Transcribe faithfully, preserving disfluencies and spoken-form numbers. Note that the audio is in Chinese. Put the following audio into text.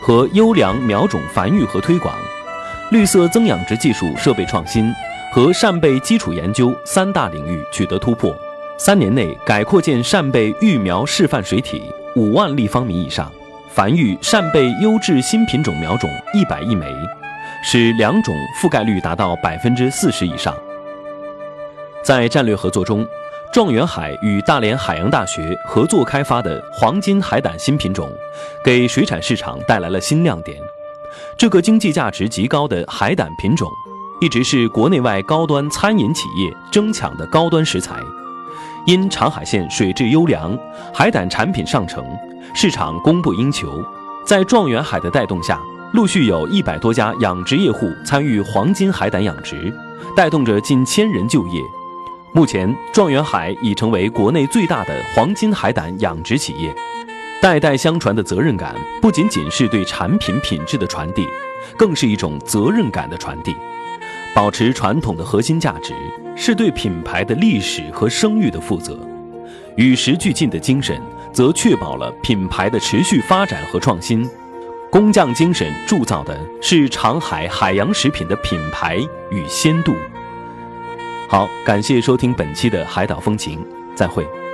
和优良苗种繁育和推广，绿色增养殖技术设备创新和扇贝基础研究三大领域取得突破。三年内改扩建扇贝育苗示范水体五万立方米以上，繁育扇贝优质新品种苗种一百亿枚，使两种覆盖率达到百分之四十以上。在战略合作中，状元海与大连海洋大学合作开发的黄金海胆新品种，给水产市场带来了新亮点。这个经济价值极高的海胆品种，一直是国内外高端餐饮企业争抢的高端食材。因长海县水质优良，海胆产品上乘，市场供不应求。在状元海的带动下，陆续有一百多家养殖业户参与黄金海胆养殖，带动着近千人就业。目前，状元海已成为国内最大的黄金海胆养殖企业。代代相传的责任感，不仅仅是对产品品质的传递，更是一种责任感的传递。保持传统的核心价值，是对品牌的历史和声誉的负责。与时俱进的精神，则确保了品牌的持续发展和创新。工匠精神铸造的是长海海洋食品的品牌与鲜度。好，感谢收听本期的海岛风情，再会。